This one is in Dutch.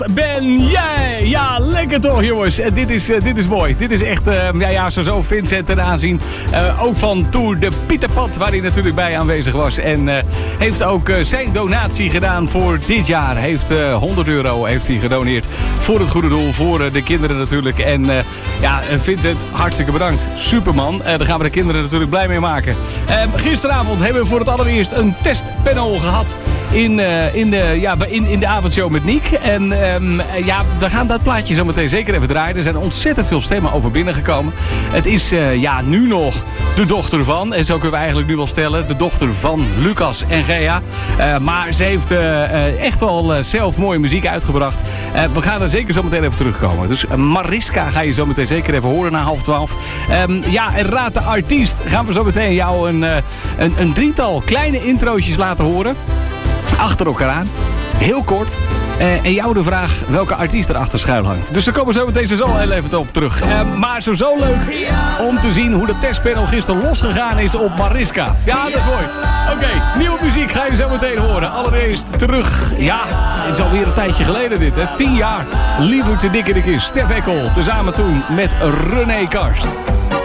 ben jij. Ja, lekker toch jongens. Dit is mooi. Dit is echt, sowieso Vincent ten aanzien. Ook van Tour de Pieterpad, waar hij natuurlijk bij aanwezig was. En heeft ook zijn donatie gedaan voor dit jaar. Heeft €100 heeft hij gedoneerd voor het goede doel. Voor de kinderen natuurlijk. En Vincent, hartstikke bedankt. Superman. Daar gaan we de kinderen natuurlijk blij mee maken. Gisteravond hebben we voor het allereerst een testpanel gehad in de avondshow met Niek. En we gaan dat plaatje zo meteen zeker even draaien. Er zijn ontzettend veel stemmen over binnengekomen. Het is nu nog de dochter van, en zo kunnen we eigenlijk nu wel stellen, de dochter van Lucas en Gea. Maar ze heeft echt wel zelf mooie muziek uitgebracht. We gaan er zeker zo meteen even terugkomen. Dus Mariska ga je zo meteen zeker even horen na 11:30. En Raad de Artiest gaan we zo meteen jou een drietal kleine introotjes laten horen. Achter elkaar aan. Heel kort. En jou de vraag welke artiest erachter schuil hangt. Dus daar komen we zo meteen zo heel even op terug. Maar zo leuk om te zien hoe de testpanel gisteren losgegaan is op Mariska. Ja, dat is mooi. Oké, nieuwe muziek ga je zo meteen horen. Allereerst terug. Ja, het is alweer een tijdje geleden dit, hè. 10 jaar. Liever te dik in de kist. Stef Eckel, tezamen toen met René Karst.